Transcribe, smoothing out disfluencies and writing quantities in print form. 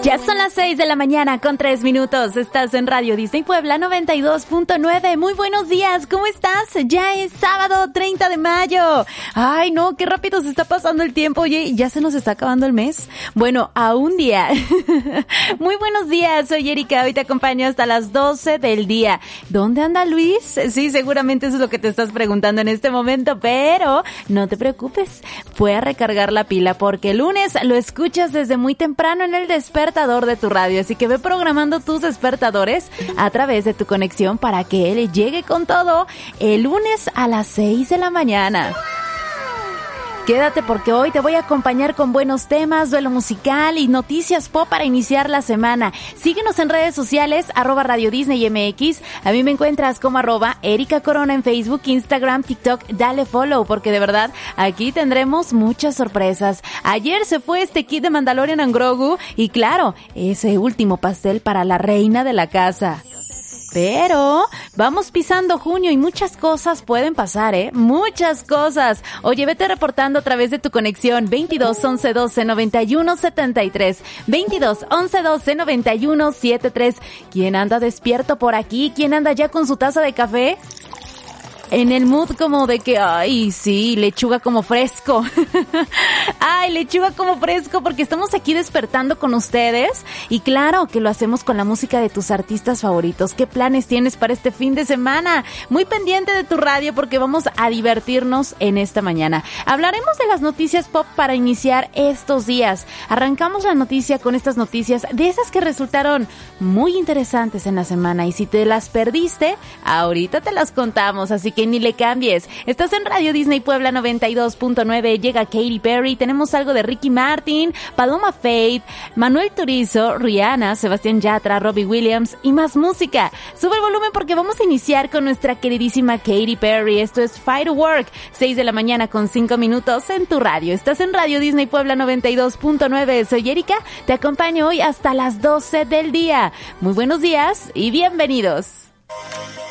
Ya son las 6 de la mañana con 3 minutos. Estás en Radio Disney Puebla 92.9. Muy buenos días, ¿cómo estás? Ya es sábado 30 de mayo. Ay, no, qué rápido se está pasando el tiempo. Oye, ¿ya se nos está acabando el mes? Bueno, a un día. Muy buenos días, soy Erika. Hoy te acompaño hasta las 12 del día. ¿Dónde anda Luis? Sí, seguramente eso es lo que te estás preguntando en este momento, pero no te preocupes. Fue a recargar la pila porque el lunes lo escuchas desde muy temprano en el despertador de tu radio, así que ve programando tus despertadores a través de tu conexión para que él llegue con todo el lunes a las 6 de la mañana. Quédate porque hoy te voy a acompañar con buenos temas, duelo musical y noticias pop para iniciar la semana. Síguenos en redes sociales, @Radio Disney MX. A mí me encuentras como @Erika Corona en Facebook, Instagram, TikTok. Dale follow porque de verdad aquí tendremos muchas sorpresas. Ayer se fue este kit de Mandalorian and Grogu y claro, ese último pastel para la reina de la casa. Pero vamos pisando junio y muchas cosas pueden pasar, muchas cosas. Oye, vete reportando a través de tu conexión 22 11 12 91 73, 22 11 12 91 73. ¿Quién anda despierto por aquí? ¿Quién anda ya con su taza de café? En el mood como de que, ay, sí, lechuga como fresco. Ay, lechuga como fresco porque estamos aquí despertando con ustedes. Y claro que lo hacemos con la música de tus artistas favoritos. ¿Qué planes tienes para este fin de semana? Muy pendiente de tu radio porque vamos a divertirnos en esta mañana. Hablaremos de las noticias pop para iniciar estos días. Arrancamos la noticia con estas noticias de esas que resultaron muy interesantes en la semana. Y si te las perdiste, ahorita te las contamos. Así que ni le cambies. Estás en Radio Disney Puebla 92.9. Llega Katy Perry. Tenemos algo de Ricky Martin, Paloma Faith, Manuel Turizo, Rihanna, Sebastián Yatra, Robbie Williams y más música. Sube el volumen porque vamos a iniciar con nuestra queridísima Katy Perry. Esto es Firework. 6 de la mañana con 5 minutos en tu radio. Estás en Radio Disney Puebla 92.9. Soy Erika. Te acompaño hoy hasta las 12 del día. Muy buenos días y bienvenidos.